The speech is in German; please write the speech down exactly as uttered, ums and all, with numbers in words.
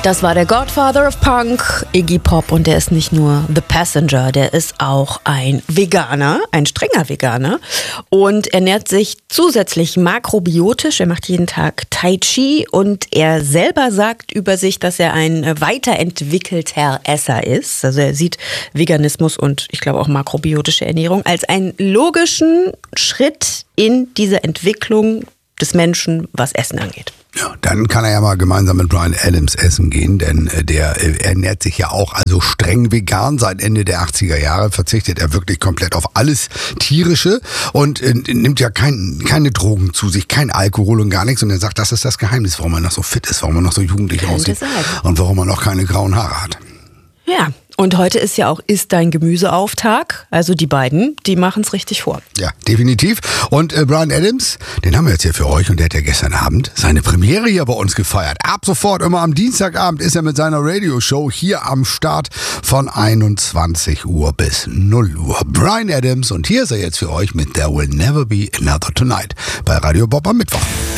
Das war der Godfather of Punk, Iggy Pop, und der ist nicht nur The Passenger, der ist auch ein Veganer, ein strenger Veganer und ernährt sich zusätzlich makrobiotisch. Er macht jeden Tag Tai Chi und er selber sagt über sich, dass er ein weiterentwickelter Esser ist. Also er sieht Veganismus und ich glaube auch makrobiotische Ernährung als einen logischen Schritt in diese Entwicklung des Menschen, was Essen angeht. Ja, dann kann er ja mal gemeinsam mit Bryan Adams essen gehen, denn äh, der äh, ernährt sich ja auch also streng vegan. Seit Ende der achtziger Jahre verzichtet er wirklich komplett auf alles Tierische und äh, nimmt ja kein, keine Drogen zu sich, kein Alkohol und gar nichts. Und er sagt, das ist das Geheimnis, warum er noch so fit ist, warum er noch so jugendlich Könnte aussieht sein. Und warum er noch keine grauen Haare hat. Ja, und heute ist ja auch Iss dein Gemüse-Auftag. Also die beiden, die machen es richtig vor. Ja, definitiv. Und äh, Bryan Adams, den haben wir jetzt hier für euch und der hat ja gestern Abend seine Premiere hier bei uns gefeiert. Ab sofort, immer am Dienstagabend, ist er mit seiner Radioshow hier am Start von einundzwanzig Uhr bis null Uhr. Bryan Adams, und hier ist er jetzt für euch mit There Will Never Be Another Tonight bei Radio Bob am Mittwoch.